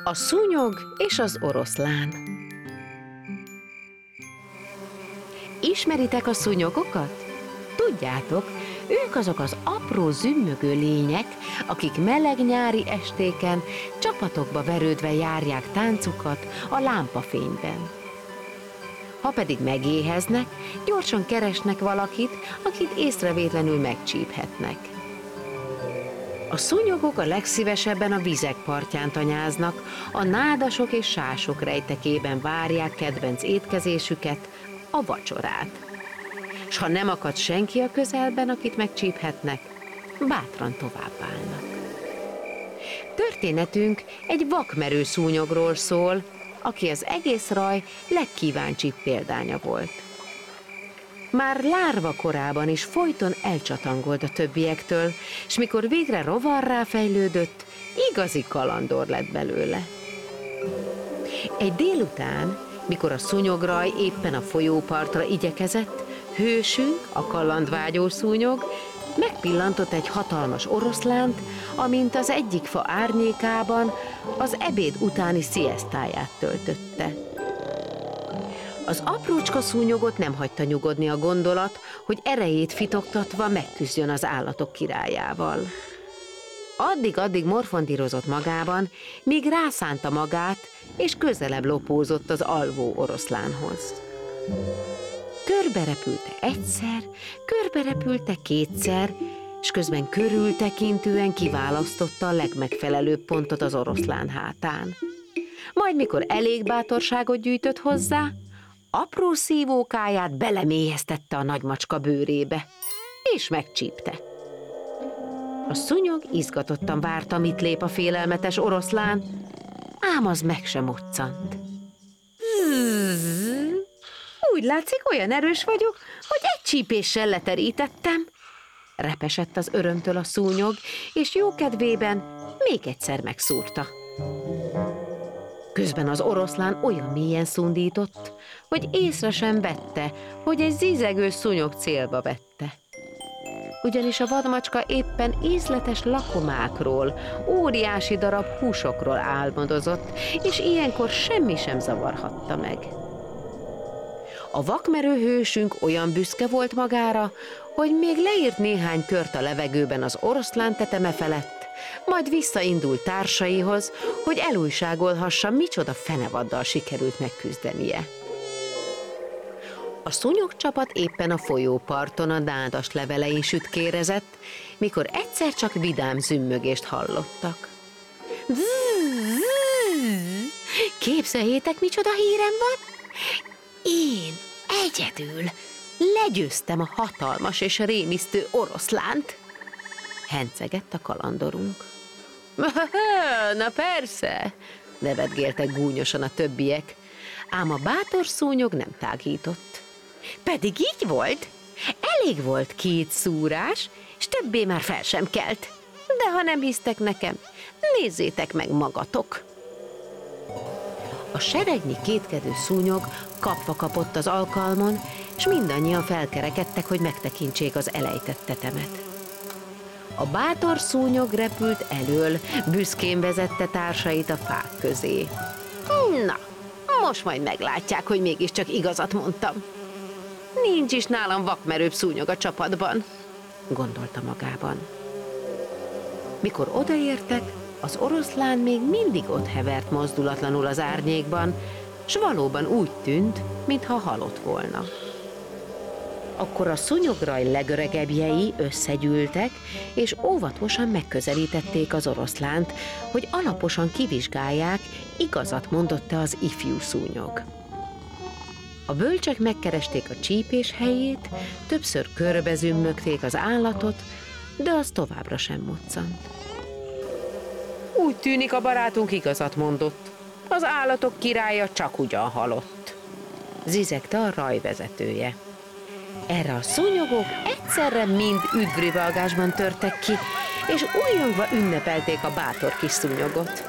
A szúnyog és az oroszlán. Ismeritek a szúnyogokat? Tudjátok, ők azok az apró zümmögő lények, akik meleg nyári estéken csapatokba verődve járják táncukat a lámpafényben. Ha pedig megéheznek, gyorsan keresnek valakit, akit észrevétlenül megcsíphetnek. A szúnyogok a legszívesebben a vizek partján tanyáznak, a nádasok és sások rejtekében várják kedvenc étkezésüket, a vacsorát. S ha nem akad senki a közelben, akit megcsíphetnek, bátran továbbállnak. Történetünk egy vakmerő szúnyogról szól, aki az egész raj legkíváncsibb példánya volt. Már lárva korában is folyton elcsatangolt a többiektől, s mikor végre rovarrá fejlődött, igazi kalandor lett belőle. Egy délután, mikor a szúnyograj éppen a folyópartra igyekezett, hősünk, a kalandvágyó szúnyog, megpillantott egy hatalmas oroszlánt, amint az egyik fa árnyékában az ebéd utáni sziesztáját töltötte. Az aprócska szúnyogot nem hagyta nyugodni a gondolat, hogy erejét fitoktatva megküzdjön az állatok királyával. Addig-addig morfondírozott magában, míg rászánta magát, és közelebb lopózott az alvó oroszlánhoz. Körberepülte egyszer, körberepülte kétszer, és közben körültekintően kiválasztotta a legmegfelelőbb pontot az oroszlán hátán. Majd mikor elég bátorságot gyűjtött hozzá, apró szívókáját belemélyeztette a nagymacska bőrébe, és megcsípte. A szúnyog izgatottan várta, mit lép a félelmetes oroszlán, ám az meg sem moccant. Úgy látszik, olyan erős vagyok, hogy egy csípéssel leterítettem, repesett az örömtől a szúnyog, és jókedvében még egyszer megszúrta. Közben az oroszlán olyan mélyen szundított, hogy észre sem vette, hogy egy zizegő szúnyog célba vette. Ugyanis a vadmacska éppen ízletes lakomákról, óriási darab húsokról álmodozott, és ilyenkor semmi sem zavarhatta meg. A vakmerő hősünk olyan büszke volt magára, hogy még leírt néhány kört a levegőben az oroszlán teteme felett, majd visszaindult társaihoz, hogy elújságolhassa, micsoda fenevaddal sikerült megküzdenie. A szúnyogcsapat éppen a folyóparton a nádas levelein sütkérezett, mikor egyszer csak vidám zümmögést hallottak. Képzeljétek, micsoda hírem van? Én egyedül legyőztem a hatalmas és rémisztő oroszlánt, hencegett a kalandorunk. Na persze, nevetgéltek gúnyosan a többiek, ám a bátor szúnyog nem tágított. Pedig így volt, elég volt 2 szúrás, és többé már fel sem kelt. De ha nem hisztek nekem, nézzétek meg magatok. A seregnyi kétkedő szúnyog kapva kapott az alkalmon, és mindannyian felkerekedtek, hogy megtekintsék az elejtett tetemet. A bátor szúnyog repült elől, büszkén vezette társait a fák közé. Na, most majd meglátják, hogy mégiscsak igazat mondtam. Nincs is nálam vakmerőbb szúnyog a csapatban, gondolta magában. Mikor odaértek, az oroszlán még mindig ott hevert mozdulatlanul az árnyékban, s valóban úgy tűnt, mintha halott volna. Akkor a szúnyograj legöregebbjei összegyűltek, és óvatosan megközelítették az oroszlánt, hogy alaposan kivizsgálják, igazat mondott-e az ifjú szúnyog. A bölcsek megkeresték a csípés helyét, többször körbezümmögték az állatot, de az továbbra sem moccant. Úgy tűnik, a barátunk igazat mondott. Az állatok királya csak ugyan halott, zizegte a raj vezetője. Erre a szúnyogok egyszerre mind üdvrivalgásban törtek ki, és újongva ünnepelték a bátor kis szúnyogot.